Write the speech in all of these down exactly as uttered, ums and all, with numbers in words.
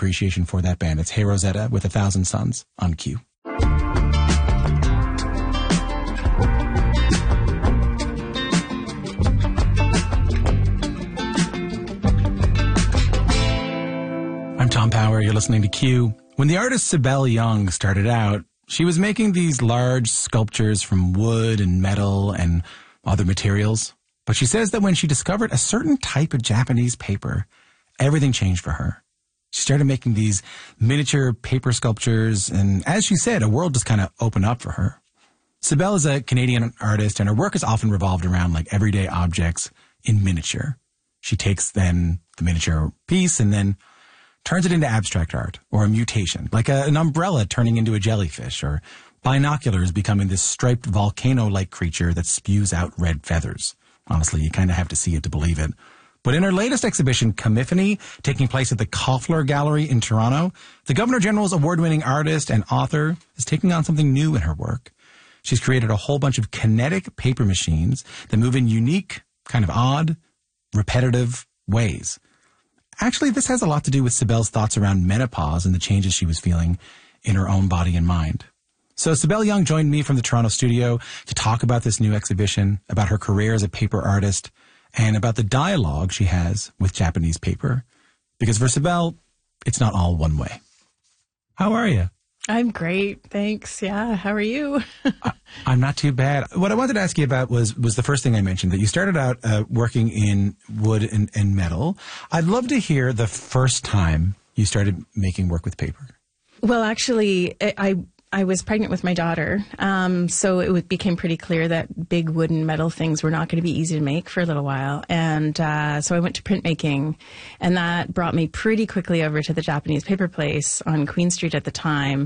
appreciation for that band. It's Hey Rosetta with A Thousand Suns on Q. I'm Tom Power. You're listening to Q. When the artist Sibel Young started out, she was making these large sculptures from wood and metal and other materials. But she says that when she discovered a certain type of Japanese paper, everything changed for her. She started making these miniature paper sculptures, and as she said, a world just kind of opened up for her. Sibel is a Canadian artist, and her work is often revolved around like everyday objects in miniature. She takes then the miniature piece and then turns it into abstract art or a mutation, like a, an umbrella turning into a jellyfish or binoculars becoming this striped volcano-like creature that spews out red feathers. Honestly, you kind of have to see it to believe it. But in her latest exhibition, Commiphony, taking place at the Koffler Gallery in Toronto, the Governor General's award-winning artist and author is taking on something new in her work. She's created a whole bunch of kinetic paper machines that move in unique, kind of odd, repetitive ways. Actually, this has a lot to do with Sibel's thoughts around menopause and the changes she was feeling in her own body and mind. So Sibel Young joined me from the Toronto studio to talk about this new exhibition, about her career as a paper artist, and about the dialogue she has with Japanese paper. Because for Sibel, it's not all one way. How are you? I'm great, thanks. Yeah, how are you? I, I'm not too bad. What I wanted to ask you about was was the first thing I mentioned, that you started out uh, working in wood and, and metal. I'd love to hear the first time you started making work with paper. Well, actually, I I was pregnant with my daughter, um, so it w- became pretty clear that big wooden metal things were not going to be easy to make for a little while. And uh, so I went to printmaking, and that brought me pretty quickly over to the Japanese paper place on Queen Street at the time.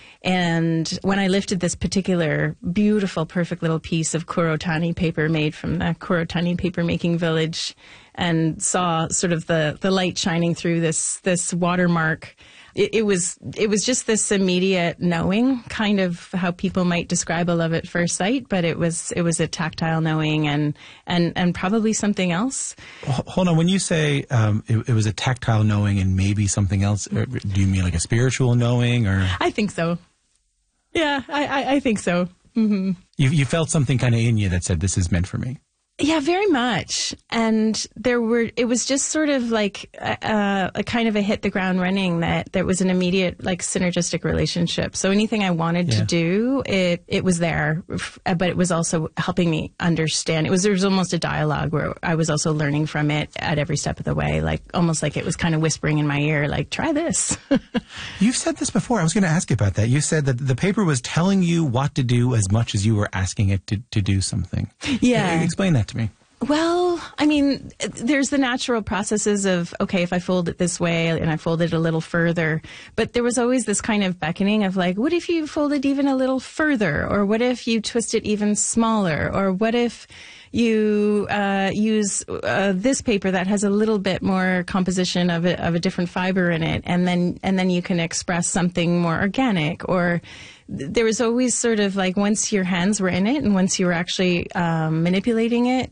And when I lifted this particular beautiful, perfect little piece of Kurotani paper made from the Kurotani paper making village and saw sort of the, the light shining through this, this watermark, It, it was it was just this immediate knowing, kind of how people might describe a love at first sight, but it was it was a tactile knowing and and, and probably something else. Hold on, when you say um, it, it was a tactile knowing and maybe something else, do you mean like a spiritual knowing, or? I think so. Yeah, I, I, I think so. Mm-hmm. You you felt something kind of in you that said, "This is meant for me." Yeah, very much. And there were, it was just sort of like a, a kind of a hit the ground running, that there was an immediate like synergistic relationship. So anything I wanted yeah. to do, it, it was there, but it was also helping me understand. It was, there was almost a dialogue where I was also learning from it at every step of the way, like almost like it was kind of whispering in my ear, like, try this. You've said this before. I was going to ask you about that. You said that the paper was telling you what to do as much as you were asking it to, to do something. Yeah. Explain that to me. Well, I mean, there's the natural processes of, okay, if I fold it this way and I fold it a little further, but there was always this kind of beckoning of like, what if you fold it even a little further? Or what if you twist it even smaller? Or what if you uh, use uh, this paper that has a little bit more composition of a, of a different fiber in it, and then and then you can express something more organic? Or there was always sort of like, once your hands were in it and once you were actually um, manipulating it,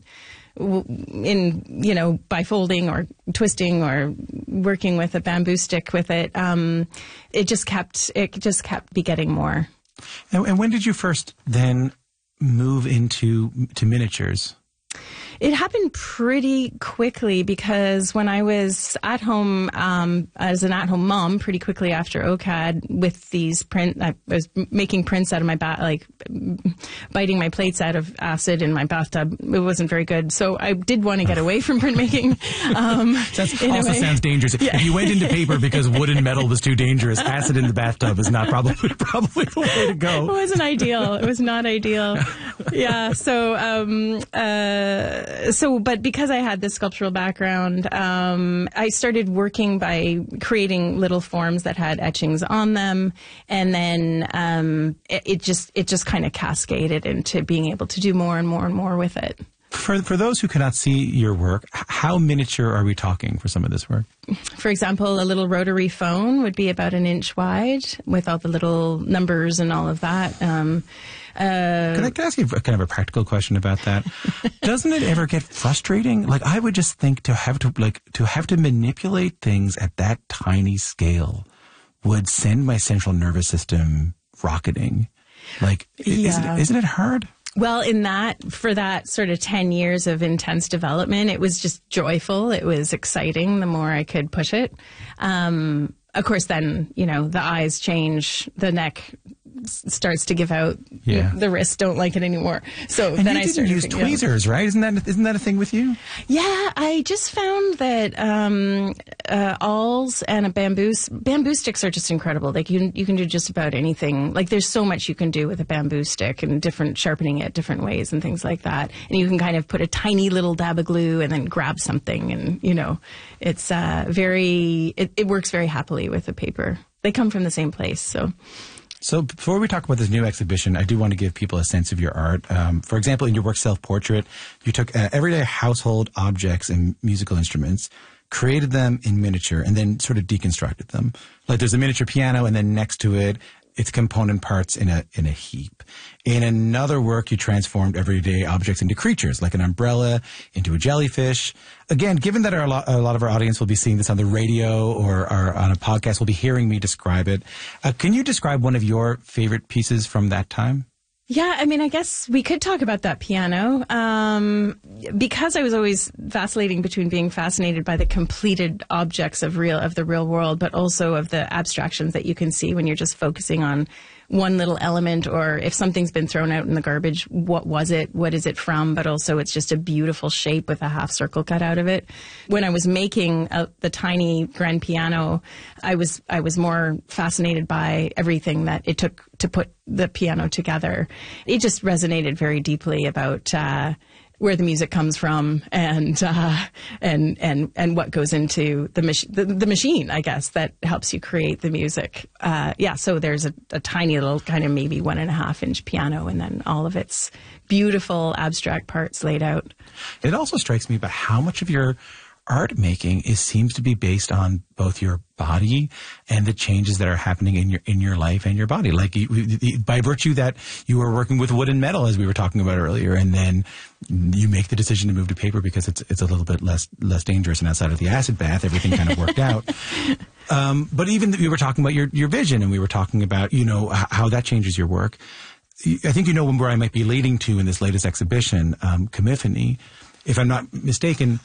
in, you know, by folding or twisting or working with a bamboo stick with it, um, it just kept, it just kept begetting more. And, and when did you first then move into to miniatures? It happened pretty quickly, because when I was at home um, as an at-home mom, pretty quickly after OCAD, with these print, I was making prints out of my bath, like biting my plates out of acid in my bathtub. It wasn't very good, so I did want to get away from printmaking. Um, that also sounds dangerous. Yeah. If you went into paper because wood and metal was too dangerous, acid in the bathtub is not probably probably the way to go. It wasn't ideal. It was not ideal. Yeah. So. Um, uh, So, but because I had this sculptural background, um, I started working by creating little forms that had etchings on them, and then um, it, it just it just kind of cascaded into being able to do more and more and more with it. For for those who cannot see your work, how miniature are we talking for some of this work? For example, a little rotary phone would be about an inch wide with all the little numbers and all of that. Um, uh, Can I, can I ask you kind of a practical question about that? Doesn't it ever get frustrating? Like, I would just think to have to like to have to manipulate things at that tiny scale would send my central nervous system rocketing. Like, yeah. isn't, isn't it hard? Well, in that, for that sort of ten years of intense development, it was just joyful. It was exciting the more I could push it. Um, of course, then, you know, the eyes change, the neck s- starts to give out, Yeah. the wrists don't like it anymore. So And then you I didn't started use thinking, you know, tweezers, right? Isn't that isn't that a thing with you? Yeah, I just found that um, uh, awls and a bamboo s- bamboo sticks are just incredible. Like you, you can do just about anything. Like there's so much you can do with a bamboo stick and different sharpening it different ways and things like that. And you can kind of put a tiny little dab of glue and then grab something, and you know, it's uh, very it, it works very happily with the paper. They come from the same place, so. So before we talk about this new exhibition, I do want to give people a sense of your art. Um, for example, in your work, Self-Portrait, you took uh, everyday household objects and musical instruments, created them in miniature, and then sort of deconstructed them. Like there's a miniature piano, and then next to it, its component parts in a in a heap. In another work, you transformed everyday objects into creatures, like an umbrella, into a jellyfish. Again, given that our, a lot, a lot of our audience will be seeing this on the radio or, or on a podcast, will be hearing me describe it. Uh, can you describe one of your favorite pieces from that time? Yeah, I mean, I guess we could talk about that piano. Um, because I was always vacillating between being fascinated by the completed objects of real of the real world, but also of the abstractions that you can see when you're just focusing on one little element, or if something's been thrown out in the garbage, what was it? What is it from? But also it's just a beautiful shape with a half circle cut out of it. When I was making a, the tiny grand piano, I was I was more fascinated by everything that it took to put the piano together. It just resonated very deeply about uh, where the music comes from and uh, and and and what goes into the, mach- the the machine, I guess, that helps you create the music. Uh, yeah, so there's a, a tiny little kind of maybe one and a half inch piano, and then all of its beautiful abstract parts laid out. It also strikes me about how much of your art making is seems to be based on both your body and the changes that are happening in your in your life and your body. Like you, by virtue that you were working with wood and metal, as we were talking about earlier, and then you make the decision to move to paper because it's it's a little bit less less dangerous, and outside of the acid bath, everything kind of worked out. Um, but even we were talking about your your vision, and we were talking about you know how that changes your work. I think you know where I might be leading to in this latest exhibition, um, Commiphony, if I'm not mistaken.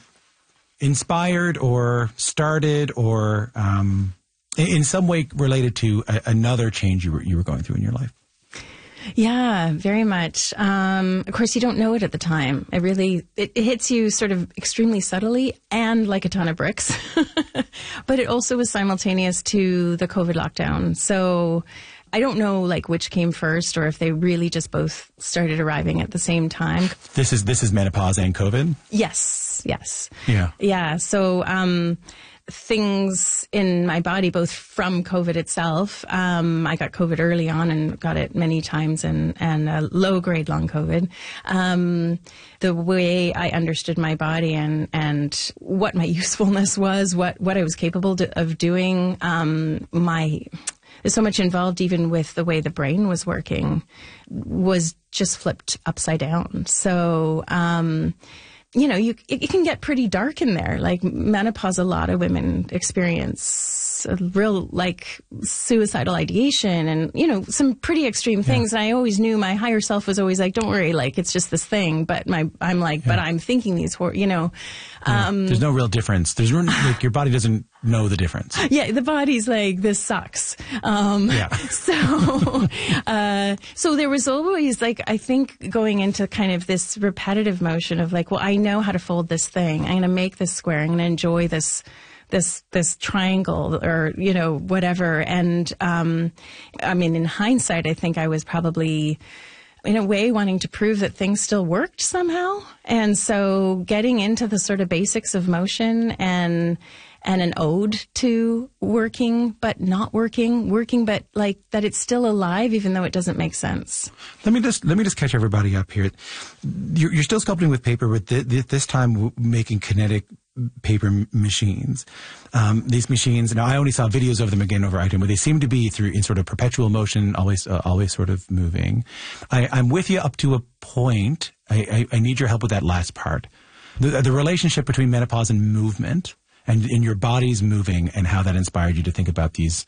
Inspired or started or um, in some way related to a, another change you were you were going through in your life? Yeah, very much. Um, of course, you don't know it at the time. It really it, it hits you sort of extremely subtly and like a ton of bricks. But it also was simultaneous to the COVID lockdown. So I don't know like which came first or if they really just both started arriving at the same time. This is this is menopause and COVID? Yes, yes. Yeah. Yeah, so um, things in my body, both from COVID itself, um, I got COVID early on and got it many times, and, and uh, low-grade long COVID. Um, the way I understood my body and, and what my usefulness was, what, what I was capable to, of doing, um, my... There's so much involved even with the way the brain was working, was just flipped upside down. So, um, you know, you it, it can get pretty dark in there. Like menopause, a lot of women experience a real like suicidal ideation and, you know, some pretty extreme things. Yeah. And I always knew my higher self was always like, don't worry, like it's just this thing. But my I'm like, yeah. but I'm thinking these, hor- you know. Yeah. Um, There's no real difference. There's no, like your body doesn't know the difference. Yeah, the body's like, this sucks. Um, yeah. So, uh, so there was always like, I think going into kind of this repetitive motion of like, well, I know how to fold this thing. I'm going to make this square. I'm going to enjoy this, this, this triangle or, you know, whatever. And, um, I mean, in hindsight, I think I was probably, in a way, wanting to prove that things still worked somehow. And so getting into the sort of basics of motion and and an ode to working but not working, working but like that it's still alive even though it doesn't make sense. Let me just let me just catch everybody up here. You're, you're still sculpting with paper, but th- th- this time making kinetic paper m- machines. Um, these machines, now I only saw videos of them again over iTunes, but they seem to be through in sort of perpetual motion, always uh, always sort of moving. I, I'm with you up to a point. I, I, I need your help with that last part. The, the relationship between menopause and movement, and in your body's moving, and how that inspired you to think about these